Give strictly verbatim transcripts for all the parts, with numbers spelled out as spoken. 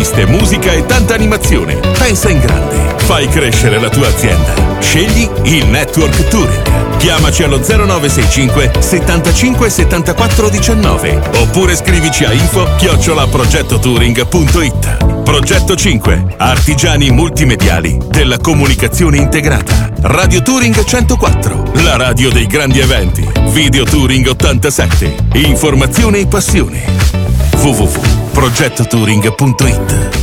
interviste, musica e tanta animazione. Pensa in grande. Fai crescere la tua azienda. Scegli il Network Touring. Chiamaci allo zero nove sei cinque settantacinque settantaquattro diciannove oppure scrivici a info chiocciola progettotouring punto it. Progetto cinque. Artigiani multimediali della comunicazione integrata. Radio Touring centoquattro. La radio dei grandi eventi. Video Touring ottantasette. Informazione e passione. w w w punto progetto touring punto it.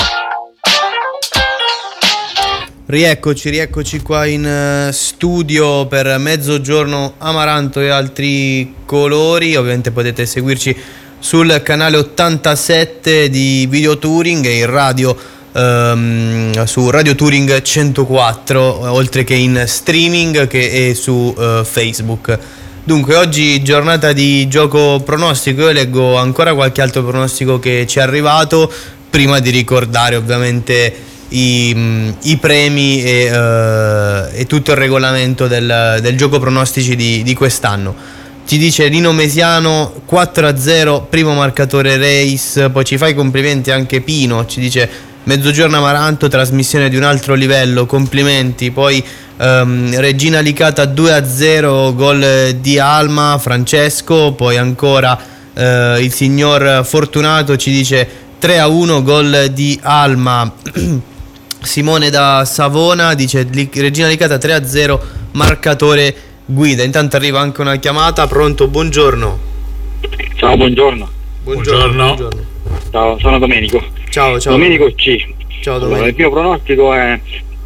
Rieccoci, rieccoci qua in studio per Mezzogiorno Amaranto e altri colori. Ovviamente potete seguirci sul canale ottantasette di Video Touring e in radio ehm, su Radio Touring centoquattro, oltre che in streaming che è su eh, Facebook. Dunque, oggi giornata di gioco pronostico. Io leggo ancora qualche altro pronostico che ci è arrivato prima di ricordare ovviamente I, i premi e, uh, e tutto il regolamento del, del gioco pronostici di, di quest'anno. Ci dice Nino Mesiano quattro a zero, primo marcatore Race. Poi ci fa i complimenti anche Pino, ci dice Mezzogiorno Amaranto, trasmissione di un altro livello, complimenti. Poi um, Regina Licata due a zero, gol di Alma, Francesco. Poi ancora uh, il signor Fortunato ci dice tre a uno, gol di Alma. Simone da Savona dice Regina Licata tre a zero, marcatore Guida. Intanto arriva anche una chiamata. Pronto, buongiorno. Ciao, buongiorno. Buongiorno. Buongiorno. Ciao, sono Domenico. Ciao, ciao. Domenico C. Ciao Domenico. Allora, il mio pronostico è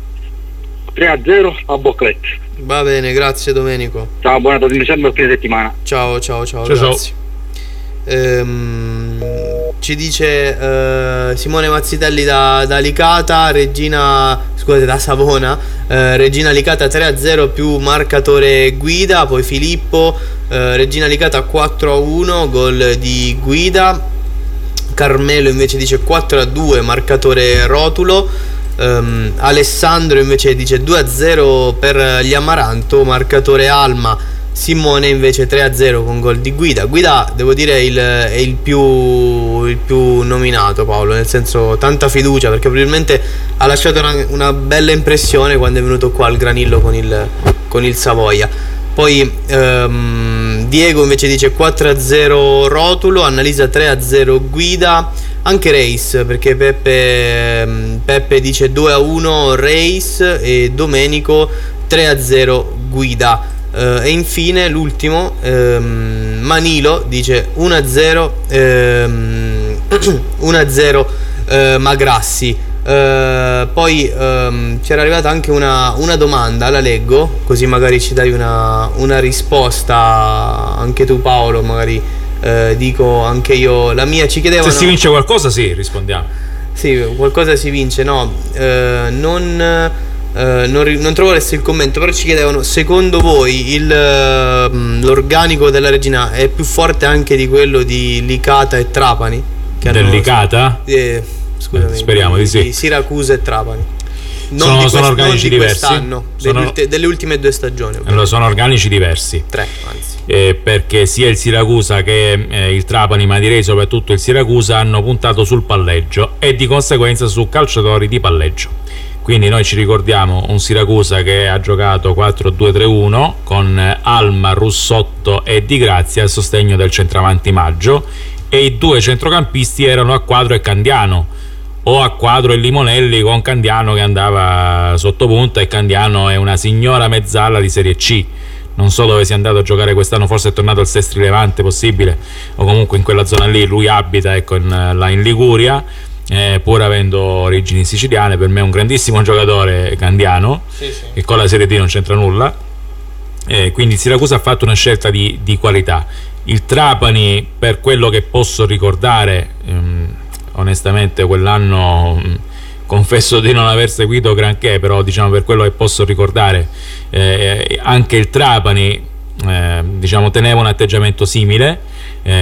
tre a zero a Bocclet. Va bene, grazie Domenico. Ciao, buona trasmissione per fine settimana. Ciao, ciao, ciao, ciao grazie. Ciao. Ehm, ci dice uh, Simone Mazzitelli da, da Licata, Regina, scusate, da Savona, uh, Regina Licata tre a zero più marcatore Guida. Poi Filippo, uh, Regina Licata quattro a uno, gol di Guida. Carmelo invece dice quattro a due, marcatore Rotulo. um, Alessandro invece dice due a zero per gli Amaranto, marcatore Alma. Simone invece tre a zero con gol di Guida. Guida, devo dire, il, è il più, il più nominato, Paolo, nel senso tanta fiducia, perché probabilmente ha lasciato una, una bella impressione quando è venuto qua al Granillo con il, con il Savoia. Poi ehm, Diego invece dice quattro a zero Rotulo, Annalisa tre a zero Guida, anche Race, perché Peppe, Peppe dice due a uno Race e Domenico tre a zero Guida. Uh, e infine l'ultimo, um, Manilo dice uno a zero um, uno a zero uh, Magrassi. Uh, poi um, c'era arrivata anche una, una domanda, la leggo così magari ci dai una, una risposta anche tu, Paolo, magari uh, dico anche io la mia. Ci chiedevano se si vince qualcosa, sì, rispondiamo. Sì, qualcosa si vince, no, uh, non... Uh, non, non trovo adesso il commento, però ci chiedevano: secondo voi il, uh, l'organico della Regina è più forte anche di quello di Licata e Trapani? Che Del hanno, Licata? Eh, scusami, eh, speriamo di, di sì. Di Siracusa e Trapani. Non sono, di quest- sono organici non di diversi. Quest'anno, sono, delle, delle ultime due stagioni. Allora, sono organici diversi. Tre, anzi. Eh, perché sia il Siracusa che eh, il Trapani, ma direi soprattutto il Siracusa, hanno puntato sul palleggio e di conseguenza su calciatori di palleggio. Quindi noi ci ricordiamo un Siracusa che ha giocato quattro due tre uno con Alma, Russotto e Di Grazia al sostegno del centravanti Maggio, e i due centrocampisti erano Acquadro e Candiano, o Acquadro e Limonelli con Candiano che andava sotto punta, e Candiano è una signora mezzala di Serie C. Non so dove sia andato a giocare quest'anno, forse è tornato al Sestri Levante, possibile, o comunque in quella zona lì. Lui abita, ecco, in, là in Liguria. Eh, pur avendo origini siciliane, per me è un grandissimo giocatore Candiano, sì, sì. Che con la Serie D non c'entra nulla, eh, quindi il Siracusa ha fatto una scelta di, di qualità. Il Trapani, per quello che posso ricordare, ehm, onestamente quell'anno mh, confesso di non aver seguito granché, però diciamo per quello che posso ricordare, eh, anche il Trapani eh, diciamo teneva un atteggiamento simile.